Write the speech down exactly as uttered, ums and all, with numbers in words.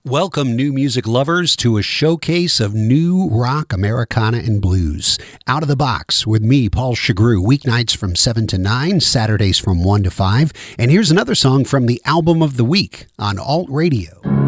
Welcome, new music lovers, to a showcase of new rock, Americana, and blues. Out of the Box with me, Paul Chagru, weeknights from seven to nine, Saturdays from one to five. And here's another song from the Album of the Week on Alt Radio.